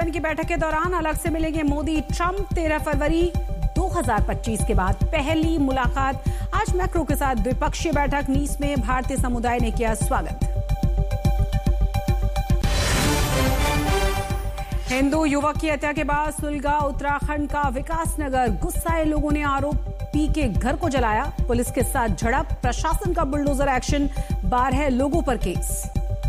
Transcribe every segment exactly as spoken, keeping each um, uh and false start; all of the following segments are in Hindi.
दिन की बैठक के दौरान अलग से मिलेंगे मोदी ट्रंप। तेरह फरवरी दो हज़ार पच्चीस के बाद पहली मुलाकात। आज मैक्रो के साथ द्विपक्षीय बैठक। नीस में भारतीय समुदाय ने किया स्वागत। हिंदू युवक की हत्या के बाद सुलगा उत्तराखंड का विकासनगर। गुस्साए लोगों ने आरोपी के घर को जलाया। पुलिस के साथ झड़प, प्रशासन का बुलडोजर एक्शन, बारह लोगों पर केस।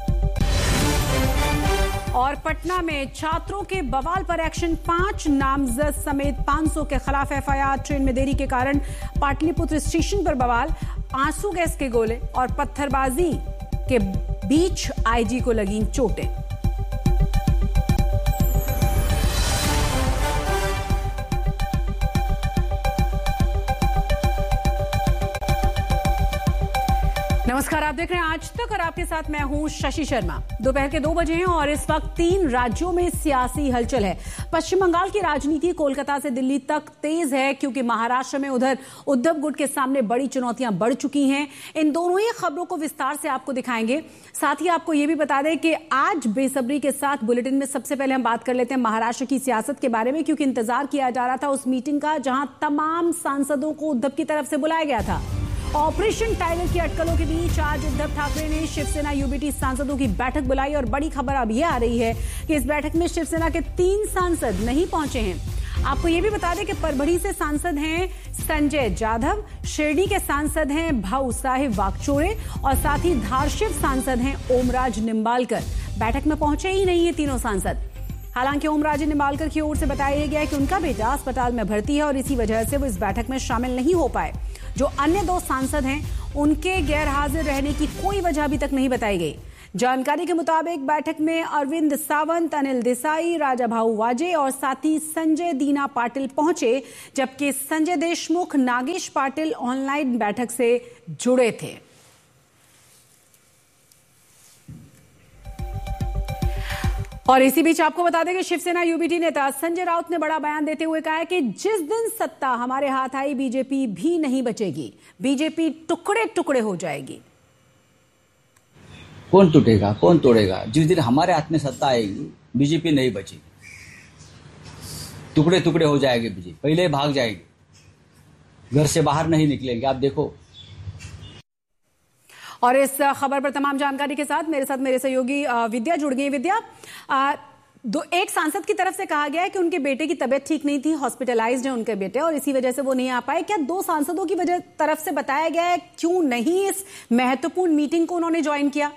और पटना में छात्रों के बवाल पर एक्शन। पांच नामजद समेत पाँच सौ के खिलाफ एफ आई आर। ट्रेन में देरी के कारण पाटलिपुत्र स्टेशन पर बवाल। आंसू गैस के गोले और पत्थरबाजी के बीच आईजी को लगी चोटें। नमस्कार, आप देख रहे हैं आज तक और आपके साथ मैं हूं शशि शर्मा। दोपहर के दो बजे हैं और इस वक्त तीन राज्यों में सियासी हलचल है। पश्चिम बंगाल की राजनीति कोलकाता से दिल्ली तक तेज है, क्योंकि महाराष्ट्र में उधर उद्धव गुट के सामने बड़ी चुनौतियां बढ़ चुकी हैं। इन दोनों ही खबरों को विस्तार से आपको दिखाएंगे। साथ ही आपको यह भी बता दें कि आज बेसब्री के साथ बुलेटिन में सबसे पहले हम बात कर लेते हैं महाराष्ट्र की सियासत के बारे में, क्योंकि इंतजार किया जा रहा था उस मीटिंग का जहां तमाम सांसदों को उद्धव की तरफ से बुलाया गया था। ऑपरेशन टाइगर की अटकलों के बीच आज उद्धव ठाकरे ने शिवसेना यूबीटी सांसदों की बैठक बुलाई और बड़ी खबर अब यह आ रही है कि इस बैठक में शिवसेना के तीन सांसद नहीं पहुंचे हैं। आपको यह भी बता दें कि परभणी से सांसद हैं संजय जाधव, शिरडी के सांसद हैं भाऊ साहेब वाकचोरे और साथ ही धारशिव सांसद हैं ओमराज निंबालकर। बैठक में पहुंचे ही नहीं है तीनों सांसद। हालांकि ओमराज निंबालकर की ओर से बताया गया है कि उनका बेटा अस्पताल में भर्ती है और इसी वजह से वो इस बैठक में शामिल नहीं हो पाए। जो अन्य दो सांसद हैं उनके गैर हाजिर रहने की कोई वजह अभी तक नहीं बताई गई। जानकारी के मुताबिक बैठक में अरविंद सावंत, अनिल देसाई, राजा भाऊ वाजे और साथ ही संजय दीना पाटिल पहुंचे, जबकि संजय देशमुख, नागेश पाटिल ऑनलाइन बैठक से जुड़े थे। और इसी बीच आपको बता दें कि शिवसेना यूबीटी नेता संजय राउत ने बड़ा बयान देते हुए कहा है कि जिस दिन सत्ता हमारे हाथ आई बीजेपी भी नहीं बचेगी, बीजेपी टुकड़े टुकड़े हो जाएगी। कौन टूटेगा, कौन तोड़ेगा? जिस दिन हमारे हाथ में सत्ता आएगी बीजेपी नहीं बचेगी, टुकड़े टुकड़े हो जाएगी बीजेपी, पहले भाग जाएगी, घर से बाहर नहीं निकलेंगे। आप देखो। और इस खबर पर तमाम जानकारी के साथ मेरे साथ मेरे सहयोगी विद्या जुड़ गई। विद्या, दो एक सांसद की तरफ से कहा गया है कि उनके बेटे की तबीयत ठीक नहीं थी, हॉस्पिटलाइज्ड है उनके बेटे और इसी वजह से वो नहीं आ पाए। क्या दो सांसदों की वजह तरफ से बताया गया है क्यों नहीं इस महत्वपूर्ण मीटिंग को उन्होंने ज्वाइन किया?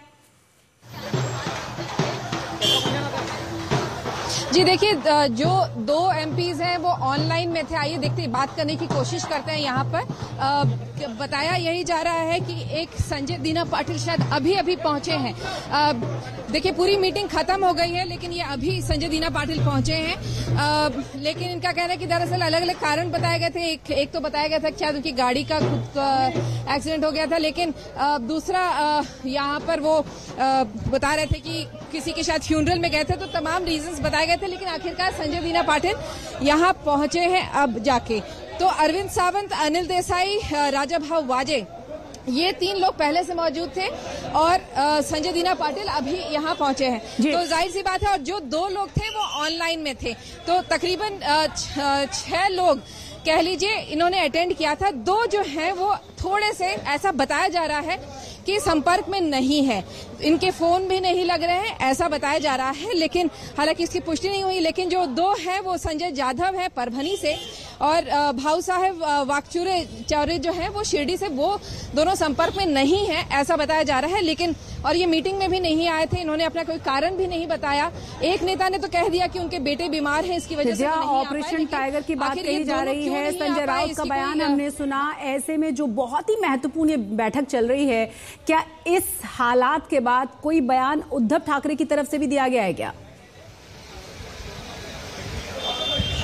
जी देखिए, जो दो एमपीज हैं वो ऑनलाइन में थे। आइए देखते बात करने की कोशिश करते हैं। यहाँ पर बताया यही जा रहा है कि एक संजय दीना पाटिल शायद अभी अभी पहुंचे हैं। देखिए, पूरी मीटिंग खत्म हो गई है लेकिन ये अभी संजय दीना पाटिल पहुंचे हैं। आ, लेकिन इनका कहना है कि दरअसल अलग अलग कारण बताए गए थे। एक, एक तो बताया गया था कि शायद उनकी गाड़ी का खुद एक्सीडेंट हो गया था, लेकिन आ, दूसरा यहाँ पर वो आ, बता रहे थे कि किसी के शायद फ्यूनरल में गए थे। तो तमाम रीजंस बताए गए थे, लेकिन आखिरकार संजय दीना पाटिल यहाँ पहुंचे हैं अब जाके। तो अरविंद सावंत, अनिल देसाई, राजा भाऊ वाजे, ये तीन लोग पहले से मौजूद थे और संजय दीना पाटिल अभी यहाँ पहुंचे हैं। तो जाहिर सी बात है, और जो दो लोग थे वो ऑनलाइन में थे। तो तकरीबन छह लोग कह लीजिए इन्होंने अटेंड किया था। दो जो हैं वो थोड़े से ऐसा बताया जा रहा है कि संपर्क में नहीं है, इनके फोन भी नहीं लग रहे हैं, ऐसा बताया जा रहा है। लेकिन हालांकि इसकी पुष्टि नहीं हुई। लेकिन जो दो हैं वो संजय जाधव हैं परभणी से और भाऊ साहेब वाकचूरे चौरे जो हैं वो शिरडी से, वो दोनों संपर्क में नहीं है ऐसा बताया जा रहा है। लेकिन और ये मीटिंग में भी नहीं आए थे, इन्होंने अपना कोई कारण भी नहीं बताया। एक नेता ने तो कह दिया कि उनके बेटे बीमार हैं, इसकी वजह से ऑपरेशन टाइगर की बात कही जा रही है। संजय राउत का बयान हमने सुना। ऐसे में जो बहुत ही महत्वपूर्ण ये बैठक चल रही है, क्या इस हालात के बाद कोई बयान उद्धव ठाकरे की तरफ से भी दिया गया है क्या?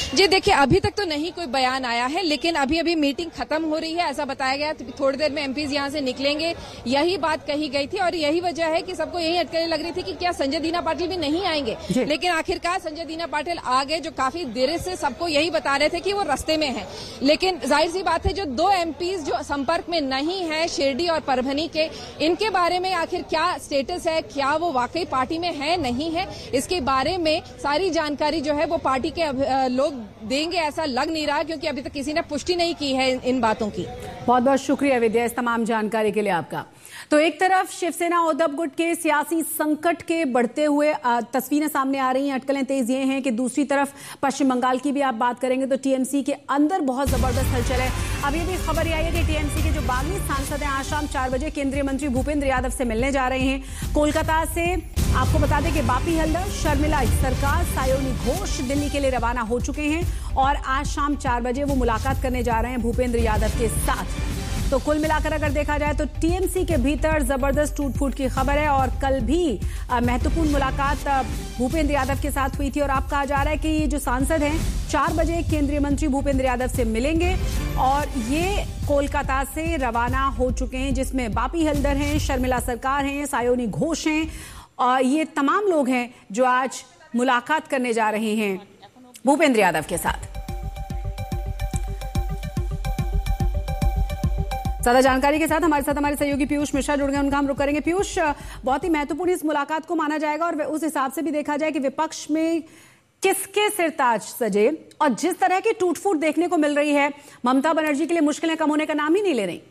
जी देखिए, अभी तक तो नहीं कोई बयान आया है, लेकिन अभी अभी मीटिंग खत्म हो रही है ऐसा बताया गया। थोड़ी देर में एमपीज यहां से निकलेंगे, यही बात कही गई थी और यही वजह है कि सबको यही अटकलें लग रही थी कि क्या संजय दीना पाटिल भी नहीं आएंगे, लेकिन आखिरकार संजय दीना पाटिल आ गए, जो काफी देर से सबको यही बता रहे थे कि वो रास्ते में है। लेकिन जाहिर सी बात है, जो दो एमपीज जो संपर्क में नहीं है, शिरडी और परभनी के, इनके बारे में आखिर क्या स्टेटस है, क्या वो वाकई पार्टी में है नहीं है, इसके बारे में सारी जानकारी जो है वो पार्टी के लोग देंगे, ऐसा लग नहीं रहा, क्योंकि अभी तक किसी ने पुष्टि नहीं की है इन बातों की। बहुत बहुत शुक्रिया विद्या इस तमाम जानकारी के लिए आपका। तो एक तरफ शिवसेना उद्धव गुट के सियासी संकट के बढ़ते हुए तस्वीरें सामने आ रही हैं, अटकलें तेज ये हैं कि दूसरी तरफ पश्चिम बंगाल की भी आप बात करेंगे तो टीएमसी के अंदर बहुत जबरदस्त हलचल है। अभी भी खबर आई है कि टीएमसी के जो बागी सांसद हैं आज शाम चार बजे केंद्रीय मंत्री भूपेंद्र यादव से मिलने जा रहे हैं। कोलकाता से आपको बता दें कि बापी हल्दर, शर्मिला सरकार, सायोनी घोष दिल्ली के लिए रवाना हो चुके हैं और आज शाम चार बजे वो मुलाकात करने जा रहे हैं भूपेंद्र यादव के साथ। तो कुल मिलाकर अगर देखा जाए तो टीएमसी के भीतर जबरदस्त टूट फूट की खबर है और कल भी महत्वपूर्ण मुलाकात भूपेंद्र यादव के साथ हुई थी और अब कहा जा रहा है कि ये जो सांसद हैं चार बजे केंद्रीय मंत्री भूपेंद्र यादव से मिलेंगे और ये कोलकाता से रवाना हो चुके हैं, जिसमें बापी हल्दर हैं, शर्मिला सरकार हैं, सायोनी घोष हैं और ये तमाम लोग हैं जो आज मुलाकात करने जा रहे हैं भूपेंद्र यादव के साथ। ज्यादा जानकारी के साथ हमारे साथ हमारे सहयोगी पीयूष मिश्रा जुड़ गए, उनका हम रुख करेंगे। पीयूष, बहुत ही महत्वपूर्ण इस मुलाकात को माना जाएगा और उस हिसाब से भी देखा जाए कि विपक्ष में किसके सिरताज सजे और जिस तरह की टूट फूट देखने को मिल रही है, ममता बनर्जी के लिए मुश्किलें कम होने का नाम ही नहीं ले रही।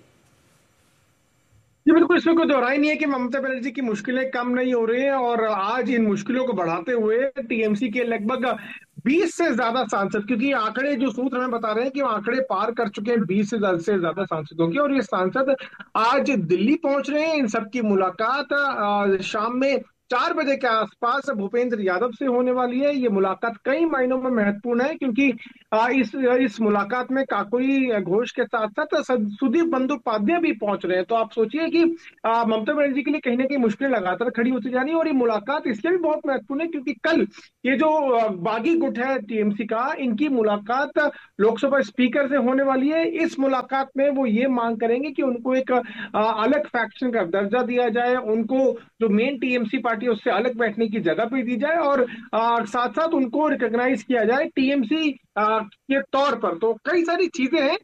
जी बिल्कुल, इसमें कोई दोहराई नहीं है कि ममता बनर्जी की मुश्किलें कम नहीं हो रही हैं और आज इन मुश्किलों को बढ़ाते हुए टीएमसी के लगभग बीस से ज्यादा सांसद, क्योंकि आंकड़े जो सूत्र हमें बता रहे हैं कि वो आंकड़े पार कर चुके हैं बीस से ज्यादा सांसदों की और ये सांसद आज दिल्ली पहुंच रहे हैं। इन सबकी मुलाकात शाम में चार बजे के आसपास भूपेंद्र यादव से होने वाली है। ये मुलाकात कई मायनों में महत्वपूर्ण है क्योंकि इस इस मुलाकात में काकोली घोष के साथ साथ सुदीप बंदोपाध्याय भी पहुंच रहे हैं। तो आप सोचिए कि ममता बनर्जी के लिए कहीं ना कहीं मुश्किलें लगातार खड़ी होती जा रही है और ये मुलाकात इसलिए भी बहुत महत्वपूर्ण है क्योंकि कल ये जो बागी गुट है टीएमसी का, इनकी मुलाकात लोकसभा स्पीकर से होने वाली है। इस मुलाकात में वो ये मांग करेंगे कि उनको एक अलग फैक्शन का दर्जा दिया जाए, उनको जो मेन टीएमसी पार्टी उससे अलग बैठने की जगह भी दी जाए और आ, साथ साथ उनको रिकॉग्नाइज किया जाए टीएमसी के तौर पर। तो कई सारी चीजें हैं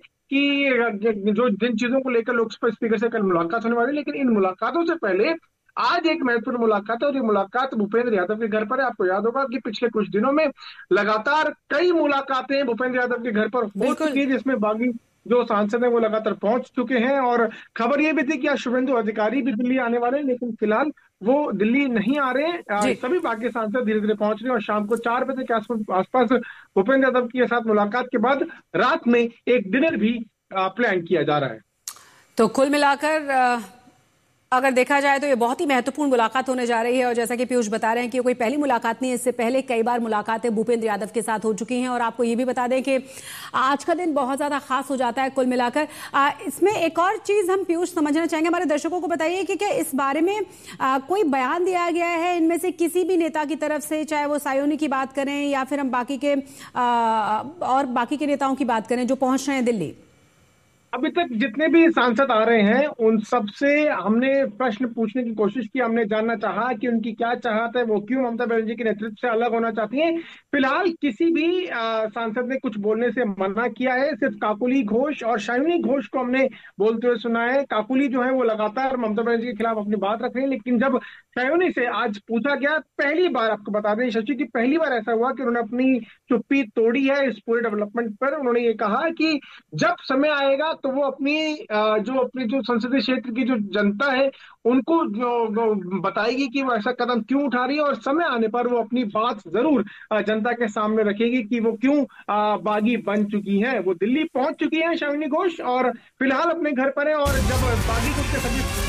कि जो जिन चीजों को लेकर लोकसभा स्पीकर से कल मुलाकात होने वाली है, लेकिन इन मुलाकातों से पहले आज एक महत्वपूर्ण मुलाकात है और ये मुलाकात भूपेंद्र यादव के घर पर है। आपको याद होगा कि पिछले कुछ दिनों में लगातार कई मुलाकातें भूपेंद्र यादव के घर पर हो चुकी है, जिसमें बागी जो सांसद हैं वो लगातार पहुंच चुके हैं और खबर ये भी थी कि आज शुभेंदु अधिकारी भी दिल्ली आने वाले हैं, लेकिन फिलहाल वो दिल्ली नहीं आ रहे हैं। सभी बाकी सांसद धीरे धीरे पहुंच रहे हैं और शाम को चार बजे के आसपास भूपेंद्र यादव के साथ मुलाकात के बाद रात में एक डिनर भी प्लान किया जा रहा है। तो कुल मिलाकर अगर देखा जाए तो ये बहुत ही महत्वपूर्ण मुलाकात होने जा रही है और जैसा कि पीयूष बता रहे हैं कि कोई पहली मुलाकात नहीं है, इससे पहले कई बार मुलाकातें भूपेंद्र यादव के साथ हो चुकी हैं और आपको ये भी बता दें कि आज का दिन बहुत ज्यादा खास हो जाता है कुल मिलाकर। इसमें एक और चीज हम पीयूष समझना चाहेंगे, हमारे दर्शकों को बताइए कि क्या इस बारे में आ, कोई बयान दिया गया है इनमें से किसी भी नेता की तरफ से, चाहे वो सायोनी की बात करें या फिर हम बाकी के आ, और बाकी के नेताओं की बात करें जो पहुंच रहे हैं दिल्ली? अभी तक जितने भी सांसद आ रहे हैं उन सबसे हमने प्रश्न पूछने की कोशिश की, हमने जानना चाहा कि उनकी क्या चाहत है, वो क्यों ममता बनर्जी के नेतृत्व से अलग होना चाहती हैं। फिलहाल किसी भी सांसद ने कुछ बोलने से मना किया है, सिर्फ काकोली घोष और सायोनी घोष को हमने बोलते हुए सुना है। काकोली जो है वो लगातार ममता बनर्जी के खिलाफ अपनी बात रख रहे हैं, लेकिन जब सायोनी से आज पूछा गया, पहली बार आपको बता दें शशि की पहली बार ऐसा हुआ कि उन्होंने अपनी चुप्पी तोड़ी है इस पूरे डेवलपमेंट पर। उन्होंने ये कहा कि जब समय आएगा तो वो अपनी जो अपनी जो संसदीय क्षेत्र की जो जनता है उनको जो बताएगी कि वो ऐसा कदम क्यों उठा रही है और समय आने पर वो अपनी बात जरूर जनता के सामने रखेगी कि वो क्यों बागी बन चुकी है। वो दिल्ली पहुंच चुकी है सायोनी घोष और फिलहाल अपने घर पर है और जब बागी कुछ के सभी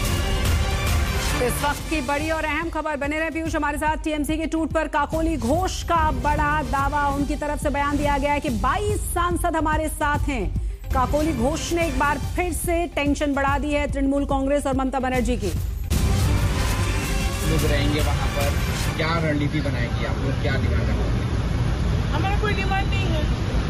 इस वक्त की बड़ी और अहम खबर, बने रहे पीयूष हमारे साथ। टीएमसी के टूट पर काकोली घोष का बड़ा दावा, उनकी तरफ से बयान दिया गया है कि बाईस सांसद हमारे साथ हैं। काकोली घोष ने एक बार फिर से टेंशन बढ़ा दी है तृणमूल कांग्रेस और ममता बनर्जी की। लोग रहेंगे वहां पर, क्या रणनीति बनाएगी आप लोग, क्या दिमाग? हमारा कोई डिमांड नहीं है।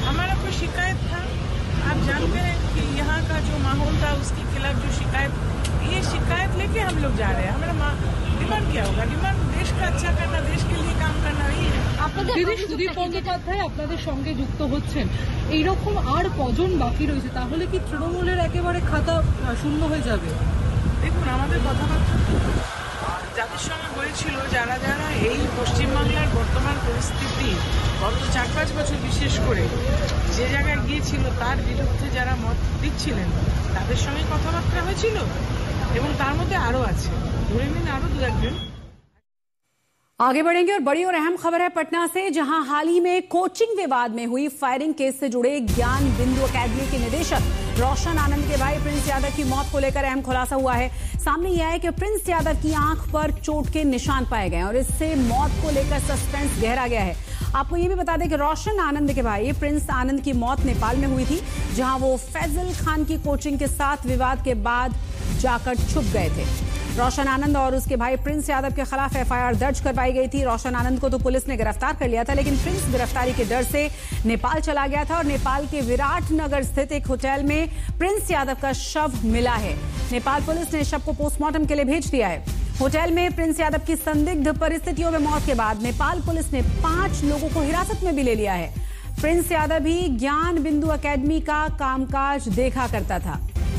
हमारा कोई शिकायत था, आप जानते हैं कि यहाँ का जो माहौल था उसके खिलाफ जो शिकायत, ये शिकायत लेके हम लोग जा रहे हैं। हमारा डिमांड क्या होगा? डिमांड देश का अच्छा करना, देश के लिए काम करना ही है। দিদি সুদীপ বন্দ্যোপাধ্যায় আপনাদের সঙ্গে যুক্ত হচ্ছেন, এইরকম আর কজন বাকি রয়েছে? তাহলে কি তৃণমূলের একেবারে খাতা শূন্য হয়ে যাবে? দেখুন, আমাদের কথাবার্তা যাদের সঙ্গে হয়েছিল, যারা যারা এই পশ্চিমবাংলার বর্তমান পরিস্থিতি গত চার পাঁচ বছর বিশেষ করে যে জায়গায় গিয়েছিল তার বিরুদ্ধে যারা মত দিচ্ছিলেন তাদের সঙ্গে কথাবার্তা হয়েছিল এবং তার মধ্যে আরও আছে, ধরে নিন আরও দু একজন। आगे बढ़ेंगे और बड़ी और अहम खबर है पटना से, जहां हाल ही में कोचिंग विवाद में हुई फायरिंग केस से जुड़े ज्ञान बिंदु अकेडमी के निदेशक रोशन आनंद के भाई प्रिंस यादव की मौत को लेकर अहम खुलासा हुआ है। सामने यह है कि प्रिंस यादव की आंख पर चोट के निशान पाए गए और इससे मौत को लेकर सस्पेंस गहरा गया है। आपको ये भी बता दें कि रोशन आनंद के भाई प्रिंस आनंद की मौत नेपाल में हुई थी, जहां वो फैजल खान की कोचिंग के साथ विवाद के बाद जाकर छुप गए थे। रोशन आनंद और उसके भाई प्रिंस यादव के खिलाफ एफआईआर दर्ज करवाई गई थी। रोशन आनंद को तो पुलिस ने गिरफ्तार कर लिया था, लेकिन प्रिंस गिरफ्तारी के डर से नेपाल चला गया था और नेपाल के विराट नगर स्थित एक होटल में प्रिंस यादव का शव मिला है। नेपाल पुलिस ने शव को पोस्टमार्टम के लिए भेज दिया है। होटल में प्रिंस यादव की संदिग्ध परिस्थितियों में मौत के बाद नेपाल पुलिस ने पांच लोगों को हिरासत में भी ले लिया है। प्रिंस यादव भी ज्ञान बिंदु अकेडमी का कामकाज देखा करता था।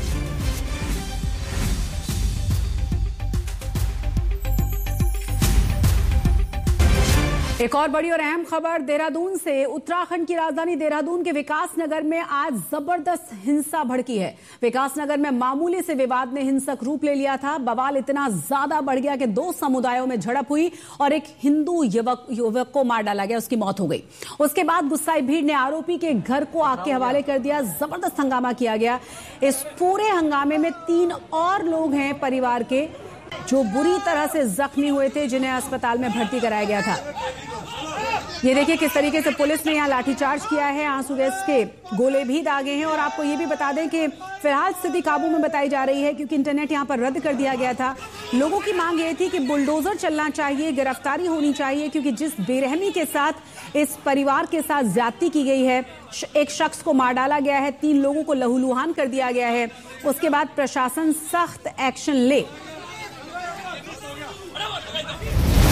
एक और बड़ी और अहम खबर देहरादून से। उत्तराखंड की राजधानी देहरादून के विकास नगर में आज जबरदस्त हिंसा भड़की है। विकास नगर में मामूली से विवाद ने हिंसक रूप ले लिया था। बवाल इतना ज्यादा बढ़ गया कि दो समुदायों में झड़प हुई और एक हिंदू युवक युवक को मार डाला गया, उसकी मौत हो गई। उसके बाद गुस्साई भीड़ ने आरोपी के घर को आग के हवाले कर दिया। जबरदस्त हंगामा किया गया। इस पूरे हंगामे में तीन और लोग हैं परिवार के जो बुरी तरह से जख्मी हुए थे, जिन्हें अस्पताल में भर्ती कराया गया था। ये देखिए किस तरीके से पुलिस ने यहाँ लाठीचार्ज किया है, आंसू गैस के गोले भी दागे हैं। और आपको ये भी बता दें कि फिलहाल स्थिति काबू में बताई जा रही है, क्योंकि इंटरनेट यहाँ पर रद्द कर दिया गया था। लोगों की मांग ये थी कि बुलडोजर चलना चाहिए, गिरफ्तारी होनी चाहिए, क्योंकि जिस बेरहमी के साथ इस परिवार के साथ ज्यादती की गई है, एक शख्स को मार डाला गया है, तीन लोगों को लहूलुहान कर दिया गया है, उसके बाद प्रशासन सख्त एक्शन ले